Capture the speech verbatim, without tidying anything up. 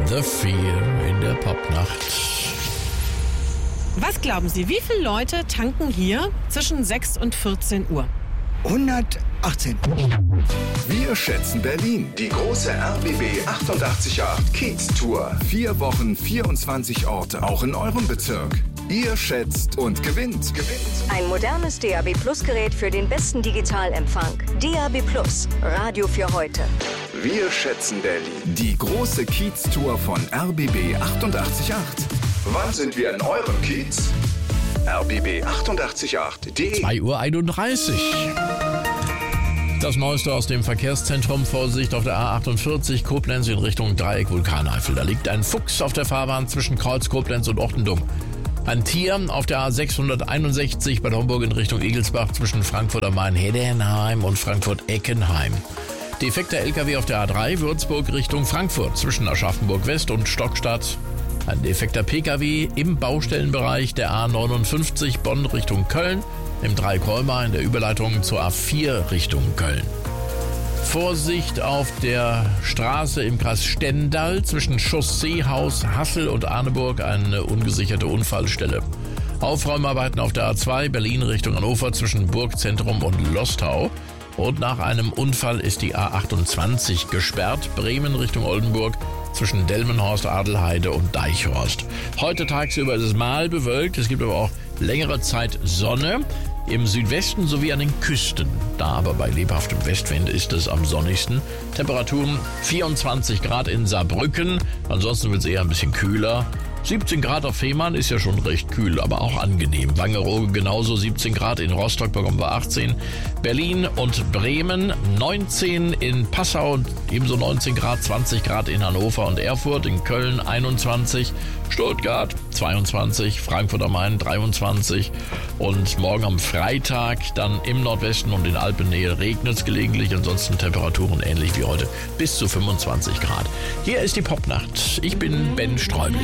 The Fear in der Popnacht. Was glauben Sie, wie viele Leute tanken hier zwischen sechs und vierzehn Uhr? hundertachtzehn. Wir schätzen Berlin. Die große R B B achtundachtzig Komma acht Kiez Tour. Vier Wochen, vierundzwanzig Orte, auch in eurem Bezirk. Ihr schätzt und gewinnt. Gewinnt. Ein modernes D A B Plus Gerät für den besten Digitalempfang. D A B Plus, Radio für heute. Wir schätzen Berlin. Die große Kiez Tour von R B B achtundachtzig Komma acht. Wann sind wir in eurem Kiez? R B B achtundachtzig Komma acht punkt de zwei Uhr einunddreißig. Das Neueste aus dem Verkehrszentrum. Vorsicht auf der A achtundvierzig Koblenz in Richtung Dreieck Vulkaneifel. Da liegt ein Fuchs auf der Fahrbahn zwischen Kreuz Koblenz und Ortendum. Ein Tier auf der A sechshunderteinundsechzig Bad Homburg in Richtung Egelsbach zwischen Frankfurt am Main-Heddernheim und Frankfurt-Eckenheim. Defekter L K W auf der A drei Würzburg Richtung Frankfurt zwischen Aschaffenburg West und Stockstadt. Ein defekter P K W im Baustellenbereich der A neunundfünfzig Bonn Richtung Köln, im Dreieck-Holmer in der Überleitung zur A vier Richtung Köln. Vorsicht auf der Straße im Kreis Stendal zwischen Chausseehaus, Hassel und Arneburg, eine ungesicherte Unfallstelle. Aufräumarbeiten auf der A zwei Berlin Richtung Hannover zwischen Burgzentrum und Lostau. Und nach einem Unfall ist die A achtundzwanzig gesperrt, Bremen Richtung Oldenburg zwischen Delmenhorst, Adelheide und Deichhorst. Heute tagsüber ist es mal bewölkt, es gibt aber auch längere Zeit Sonne. Im Südwesten sowie an den Küsten. Da aber bei lebhaftem Westwind ist es am sonnigsten. Temperaturen vierundzwanzig Grad in Saarbrücken, ansonsten wird es eher ein bisschen kühler. siebzehn Grad auf Fehmarn ist ja schon recht kühl, aber auch angenehm. Wangerooge genauso siebzehn Grad, in Rostock bekommen wir achtzehn. Berlin und Bremen neunzehn, in Passau ebenso neunzehn Grad, zwanzig Grad in Hannover und Erfurt, in Köln einundzwanzig, Stuttgart zweiundzwanzig, Frankfurt am Main dreiundzwanzig und morgen am Freitag dann im Nordwesten und in Alpennähe regnet es gelegentlich, ansonsten Temperaturen ähnlich wie heute bis zu fünfundzwanzig Grad. Hier ist die Popnacht. Ich bin Ben Streubel.